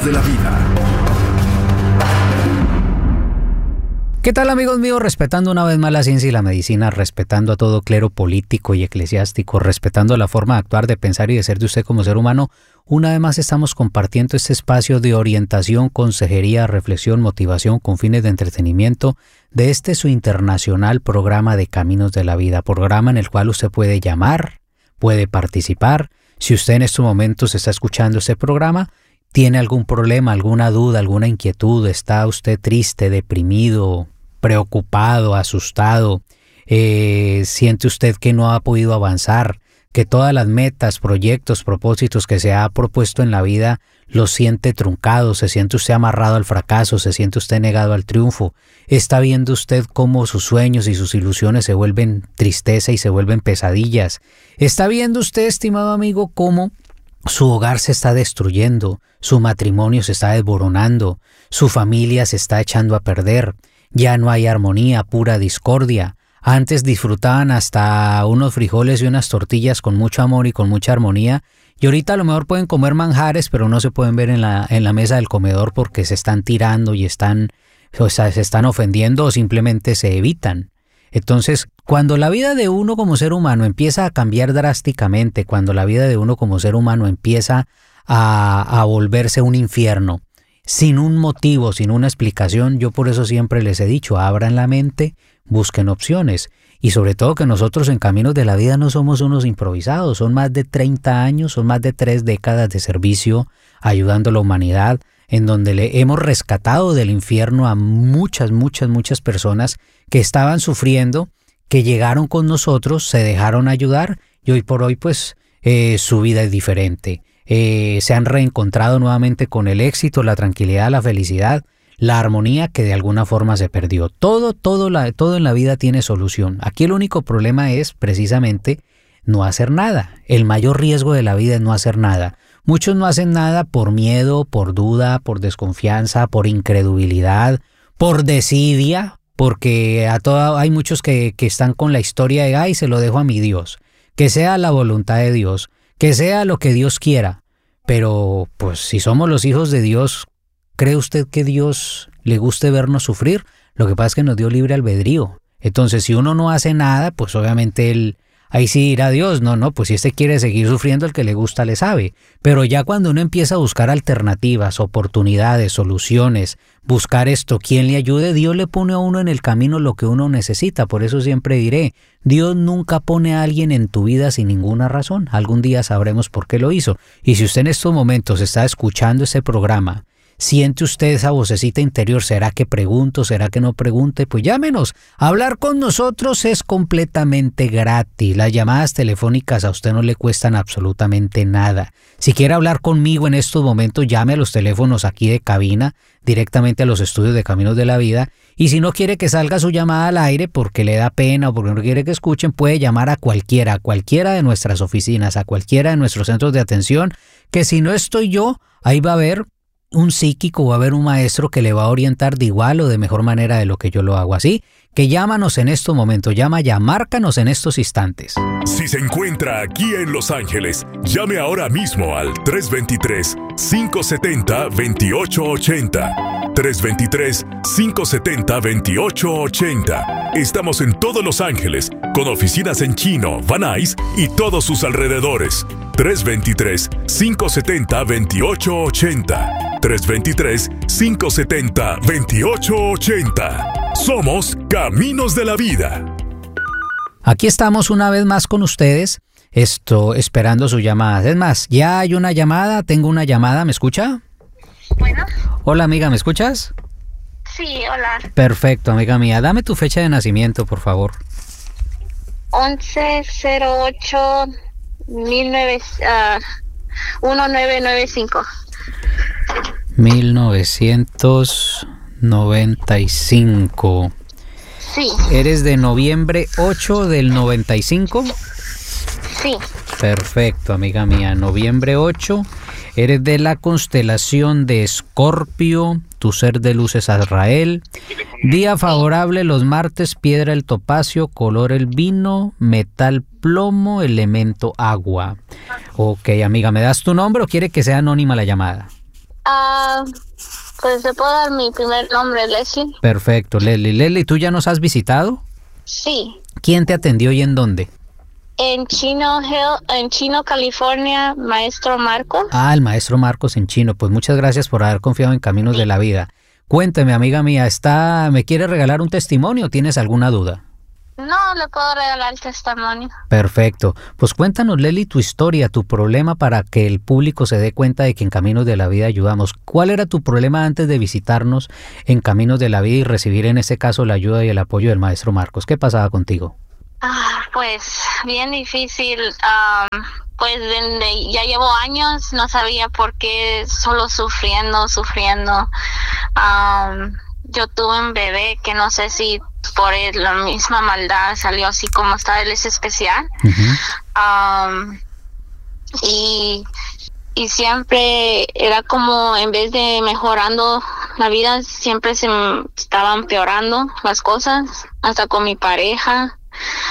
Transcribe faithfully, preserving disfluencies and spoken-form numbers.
de la Vida. ¿Qué tal, amigos míos? Respetando una vez más la ciencia y la medicina, respetando a todo clero político y eclesiástico, respetando la forma de actuar, de pensar y de ser de usted como ser humano, una vez más estamos compartiendo este espacio de orientación, consejería, reflexión, motivación con fines de entretenimiento de este su internacional programa de Caminos de la Vida, programa en el cual usted puede llamar, puede participar. Si usted en estos momentos está escuchando este programa, tiene algún problema, alguna duda, alguna inquietud, está usted triste, deprimido, preocupado, asustado, eh, siente usted que no ha podido avanzar, que todas las metas, proyectos, propósitos que se ha propuesto en la vida los siente truncados, se siente usted amarrado al fracaso, se siente usted negado al triunfo, está viendo usted cómo sus sueños y sus ilusiones se vuelven tristeza y se vuelven pesadillas, está viendo usted, estimado amigo, cómo su hogar se está destruyendo, su matrimonio se está desboronando, su familia se está echando a perder, ya no hay armonía, pura discordia. Antes disfrutaban hasta unos frijoles y unas tortillas con mucho amor y con mucha armonía, y ahorita a lo mejor pueden comer manjares, pero no se pueden ver en la, en la mesa del comedor porque se están tirando y están, o sea, se están ofendiendo o simplemente se evitan. Entonces, cuando la vida de uno como ser humano empieza a cambiar drásticamente, cuando la vida de uno como ser humano empieza a, a volverse un infierno, sin un motivo, sin una explicación, yo por eso siempre les he dicho, abran la mente, busquen opciones. Y sobre todo que nosotros en Caminos de la Vida no somos unos improvisados, son más de treinta años, son más de tres décadas de servicio ayudando a la humanidad, en donde le hemos rescatado del infierno a muchas, muchas, muchas personas que estaban sufriendo, que llegaron con nosotros, se dejaron ayudar y hoy por hoy pues eh, su vida es diferente. Eh, se han reencontrado nuevamente con el éxito, la tranquilidad, la felicidad, la armonía que de alguna forma se perdió. Todo, todo, la, todo en la vida tiene solución. Aquí el único problema es precisamente no hacer nada. El mayor riesgo de la vida es no hacer nada. Muchos no hacen nada por miedo, por duda, por desconfianza, por incredulidad, por desidia, porque a toda, hay muchos que, que están con la historia de ay, se lo dejo a mi Dios, que sea la voluntad de Dios, que sea lo que Dios quiera. Pero pues si somos los hijos de Dios, ¿cree usted que Dios le guste vernos sufrir? Lo que pasa es que nos dio libre albedrío. Entonces si uno no hace nada, pues obviamente él, ahí sí dirá Dios, no, no, pues si este quiere seguir sufriendo, el que le gusta le sabe. Pero ya cuando uno empieza a buscar alternativas, oportunidades, soluciones, buscar esto, quien le ayude, Dios le pone a uno en el camino lo que uno necesita. Por eso siempre diré, Dios nunca pone a alguien en tu vida sin ninguna razón. Algún día sabremos por qué lo hizo. Y si usted en estos momentos está escuchando este programa, siente usted esa vocecita interior, ¿será que pregunto? ¿Será que no pregunte? Pues llámenos. Hablar con nosotros es completamente gratis. Las llamadas telefónicas a usted no le cuestan absolutamente nada. Si quiere hablar conmigo en estos momentos, llame a los teléfonos aquí de cabina, directamente a los estudios de Caminos de la Vida. Y si no quiere que salga su llamada al aire porque le da pena o porque no quiere que escuchen, puede llamar a cualquiera, a cualquiera de nuestras oficinas, a cualquiera de nuestros centros de atención, que si no estoy yo, ahí va a haber un psíquico, va a haber un maestro que le va a orientar de igual o de mejor manera de lo que yo lo hago. Así que llámanos en estos momentos, llama ya, márcanos en estos instantes. Si se encuentra aquí en Los Ángeles, llame ahora mismo al tres dos tres, cinco siete cero, dos ocho ocho cero. tres dos tres, cinco siete cero, dos ocho ocho cero. Estamos en todos Los Ángeles, con oficinas en Chino, Van Nuys y todos sus alrededores. tres dos tres, cinco siete cero, dos ocho ocho cero. tres dos tres, cinco siete cero, dos ocho ocho cero. Somos Caminos de la Vida. Aquí estamos una vez más con ustedes, esto, esperando su llamada. Es más, ya hay una llamada, tengo una llamada, ¿me escucha? Bueno. Hola, amiga, ¿me escuchas? Sí, hola. Perfecto, amiga mía. Dame tu fecha de nacimiento, por favor. once cero ocho mil nueve, uh, mil novecientos noventa y cinco. mil novecientos noventa y cinco. Sí. ¿Eres de noviembre ocho del noventa y cinco? Sí. Perfecto, amiga mía. Noviembre ocho. Eres de la constelación de Escorpio. Tu ser de luz es Azrael. Día favorable los martes, piedra el topacio, color el vino, metal plomo, elemento agua. Ok, amiga, ¿me das tu nombre o quiere que sea anónima la llamada? Ah, pues te puedo dar mi primer nombre, Leslie. Perfecto, Leslie. Leslie, ¿tú ya nos has visitado? Sí. ¿Quién te atendió y en dónde? En Chino Hill, en Chino, California, maestro Marcos. Ah, el maestro Marcos en Chino. Pues muchas gracias por haber confiado en Caminos de la Vida. Cuénteme, amiga mía, ¿está, ¿me quiere regalar un testimonio o tienes alguna duda? No, le puedo regalar el testimonio. Perfecto. Pues cuéntanos, Leslie, tu historia, tu problema para que el público se dé cuenta de que en Caminos de la Vida ayudamos. ¿Cuál era tu problema antes de visitarnos en Caminos de la Vida y recibir en este caso la ayuda y el apoyo del maestro Marcos? ¿Qué pasaba contigo? Ah, pues bien difícil. Um, pues desde, ya llevo años, no sabía por qué, solo sufriendo, sufriendo. Um, yo tuve un bebé que no sé si por la misma maldad salió así como está, él es especial. Uh-huh. Um, y, y siempre era como, en vez de mejorando la vida, siempre se estaban empeorando las cosas, hasta con mi pareja.